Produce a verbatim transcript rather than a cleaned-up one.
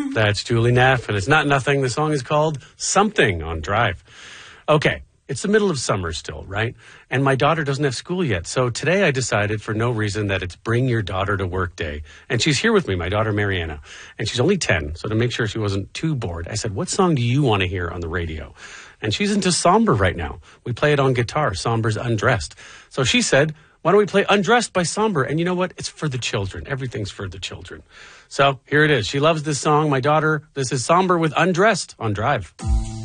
That's Julie Neff, and it's not nothing. The song is called Something on Drive. Okay, it's the middle of summer still, right? And my daughter doesn't have school yet. So today I decided for no reason that it's Bring Your Daughter to Work Day. And she's here with me, my daughter Mariana. And she's only ten, so to make sure she wasn't too bored, I said, what song do you want to hear on the radio? And she's into Somber right now. We play it on guitar, Somber's Undressed. So she said, why don't we play Undressed by Somber? And you know what? It's for the children. Everything's for the children. So here it is. She loves this song. My daughter, this is Somber with Undressed on Drive.